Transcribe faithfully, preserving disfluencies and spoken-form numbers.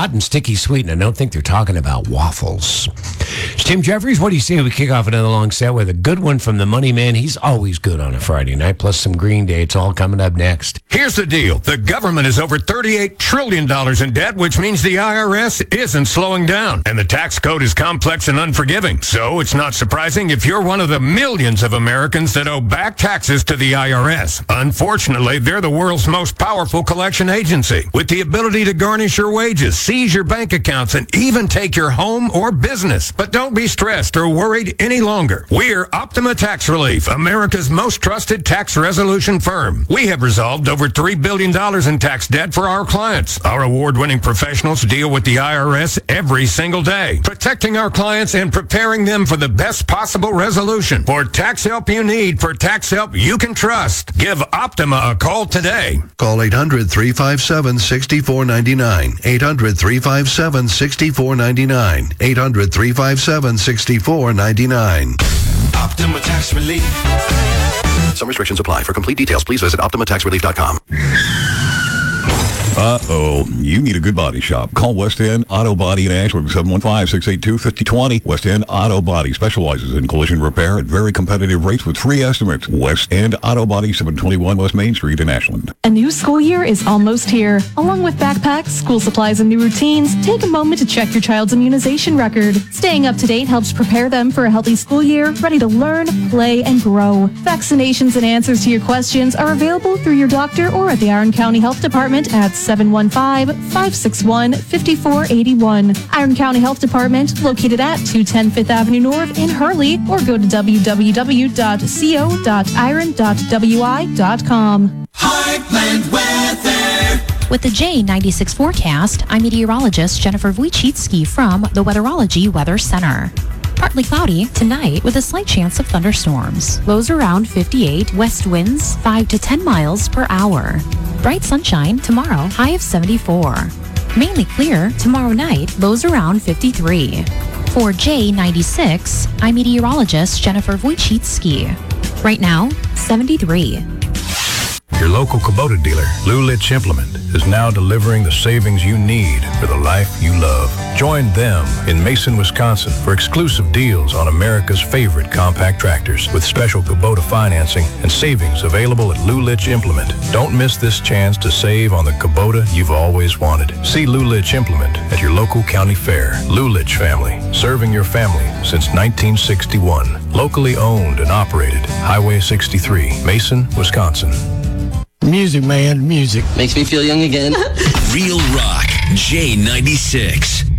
hot and sticky sweet, and I don't think they're talking about waffles. It's Tim Jeffries. What do you say we kick off another long set with a good one from the Money Man? He's always good on a Friday night, plus some Green Day. It's all coming up next. Here's the deal. The government is over thirty-eight trillion dollars in debt, which means the I R S isn't slowing down. And the tax code is complex and unforgiving. So it's not surprising if you're one of the millions of Americans that owe back taxes to the I R S. Unfortunately, they're the world's most powerful collection agency, with the ability to garnish your wages, seize your bank accounts, and even take your home or business. But don't be stressed or worried any longer. We're Optima Tax Relief, America's most trusted tax resolution firm. We have resolved over three billion dollars in tax debt for our clients. Our award-winning professionals deal with the I R S every single day, protecting our clients and preparing them for the best possible resolution. For tax help you need, for tax help you can trust, give Optima a call today. Call eight hundred, three five seven, six four nine nine. eight hundred, three five seven, six four nine nine. eight hundred, three five seven, six four nine nine. Optima Tax Relief. Some restrictions apply. For complete details, please visit optima tax relief dot com. Uh-oh, you need a good body shop. Call West End Auto Body in Ashland, seven one five, six eight two, five zero two zero. West End Auto Body specializes in collision repair at very competitive rates with free estimates. West End Auto Body, seven twenty-one West Main Street in Ashland. A new school year is almost here. Along with backpacks, school supplies, and new routines, take a moment to check your child's immunization record. Staying up to date helps prepare them for a healthy school year, ready to learn, play, and grow. Vaccinations and answers to your questions are available through your doctor or at the Iron County Health Department at seven one five, five six one, five four eight one. Iron County Health Department, located at two ten Fifth Avenue North in Hurley, or go to w w w dot co dot iron dot w i dot com. Heartland Weather. With the J ninety-six forecast, I'm meteorologist Jennifer Wojcicki from the Weatherology Weather Center. Partly cloudy tonight with a slight chance of thunderstorms. Lows around fifty-eight, west winds five to ten miles per hour. Bright sunshine tomorrow, high of seventy-four. Mainly clear tomorrow night, lows around fifty-three. For J ninety-six, I'm meteorologist Jennifer Wojcicki. Right now, seventy-three. Your local Kubota dealer, Lulich Implement, is now delivering the savings you need for the life you love. Join them in Mason, Wisconsin for exclusive deals on America's favorite compact tractors with special Kubota financing and savings available at Lulich Implement. Don't miss this chance to save on the Kubota you've always wanted. See Lulich Implement at your local county fair. Lulich Family, serving your family since nineteen sixty-one. Locally owned and operated. Highway sixty-three, Mason, Wisconsin. Music, man, music. Makes me feel young again. Real Rock, J ninety-six.